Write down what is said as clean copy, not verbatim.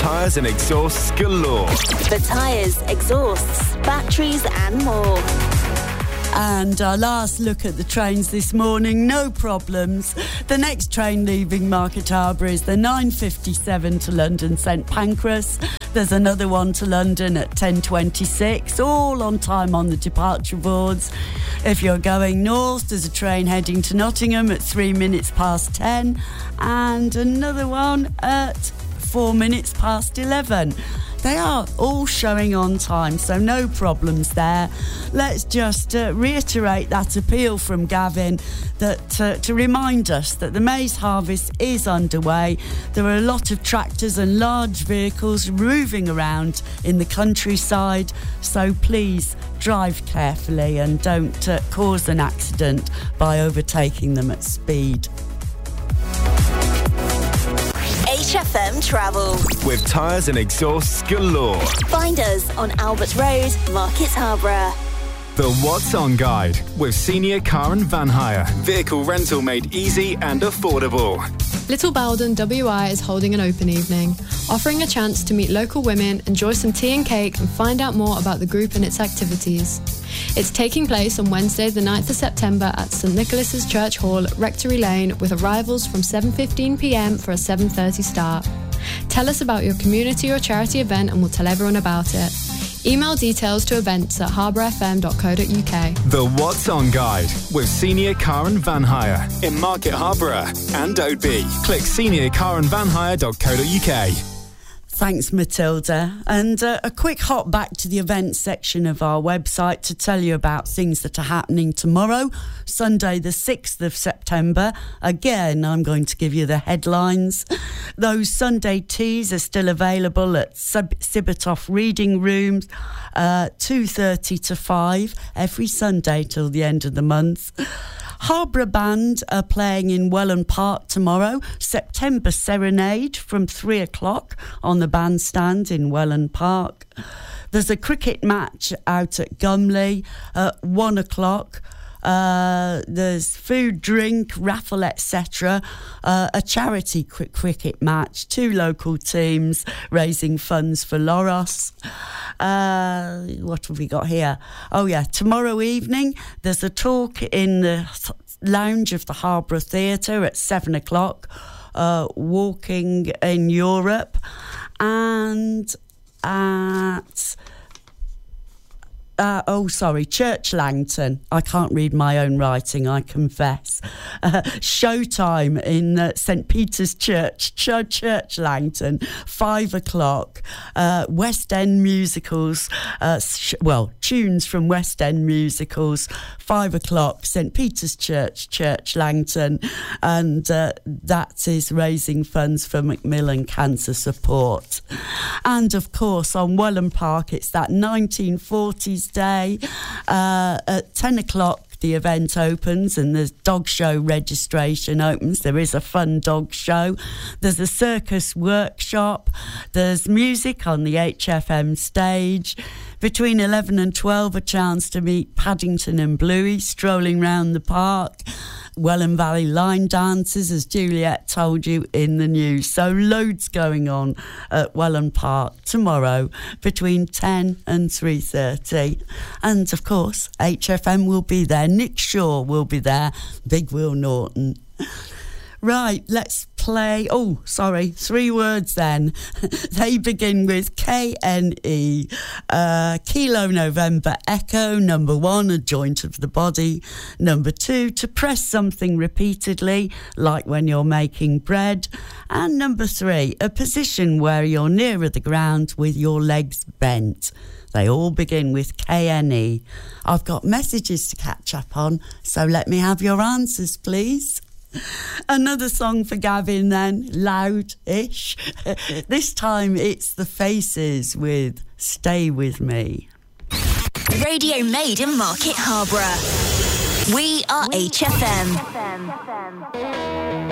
tyres and exhausts galore. For tyres, exhausts, batteries and more. And our last look at the trains this morning, no problems. The next train leaving Market Harbour is the 9:57 to London St Pancras. There's another one to London at 10:26, all on time on the departure boards. If you're going north, there's a train heading to Nottingham at 3 minutes past 10 and another one at 4 minutes past 11. They are all showing on time, so no problems there. Let's just reiterate that appeal from Gavin that to remind us that the maize harvest is underway. There are a lot of tractors and large vehicles moving around in the countryside, so please drive carefully and don't cause an accident by overtaking them at speed. HFM Travel. With tyres and exhausts galore. Find us on Albert Road, Market Harbour. The What's On Guide with Senior Car and Van Hire. Vehicle rental made easy and affordable. Little Bowden WI is holding an open evening, offering a chance to meet local women, enjoy some tea and cake and find out more about the group and its activities. It's taking place on Wednesday the 9th of September at St Nicholas's Church Hall, Rectory Lane, with arrivals from 7:15pm for a 7:30 start. Tell us about your community or charity event and we'll tell everyone about it. Email details to events@harbourfm.co.uk. The What's On Guide with Senior Car and Van Hire in Market Harborough and Oadby. Click seniorcarandvanhire.co.uk. Thanks, Matilda. And a quick hop back to the events section of our website to tell you about things that are happening tomorrow, Sunday the 6th of September. Again, I'm going to give you the headlines. Those Sunday teas are still available at Sibitoff Reading Rooms, 2:30 to 5, every Sunday till the end of the month. Harborough Band are playing in Welland Park tomorrow, September Serenade from 3 o'clock on the bandstand in Welland Park. There's a cricket match out at Gumley at 1 o'clock. There's food, drink, raffle, etc. A charity cricket match, 2 local teams raising funds for Loros. What have we got here? Oh yeah, tomorrow evening there's a talk in the lounge of the Harborough Theatre at 7 o'clock, Walking in Europe, and at Church Langton. I can't read my own writing, I confess. Showtime in St Peter's Church Langton, 5 o'clock. West End musicals, tunes from West End musicals, 5 o'clock, St Peter's Church Langton, and that is raising funds for Macmillan Cancer Support. And of course, on Welland Park, it's that 1940s day. At 10 o'clock the event opens and the dog show registration opens. There is a fun dog show. There's a circus workshop. There's music on the HFM stage. Between 11 and 12, a chance to meet Paddington and Bluey strolling round the park. Welland Valley line dances, as Juliet told you in the news. So loads going on at Welland Park tomorrow between 10 and 3:30. And of course, HFM will be there. Nick Shaw will be there. Big Will Norton. Right, let's play. 3 words then. They begin with KNE. Kilo November Echo. Number 1, a joint of the body. Number 2, to press something repeatedly, like when you're making bread. And number 3, a position where you're nearer the ground with your legs bent. They all begin with KNE. I've got messages to catch up on, so let me have your answers, please. Another song for Gavin then, loud-ish. This time it's The Faces with Stay With Me. Radio made in Market Harborough. We are HFM.